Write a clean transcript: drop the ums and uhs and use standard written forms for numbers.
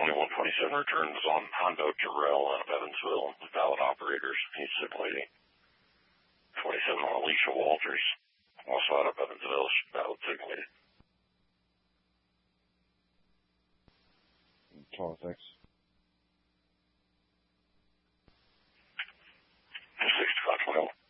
2127 returns on Hondo Jarrell out of Evansville with valid operators. He's circulating. 27 on Alicia Walters, also out of Evansville, valid circulated. Thanks. 6521.